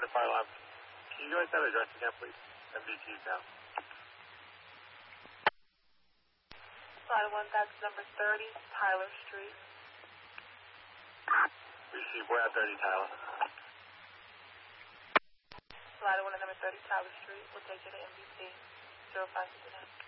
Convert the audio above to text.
the fire alarm. Can you write that address again, please? MDT's now. Slide 1, that's number 30, Tyler Street. Receive, we're at 30 Tyler. Slide 1 at number 30, Tyler Street. We'll take you to MDT 0559.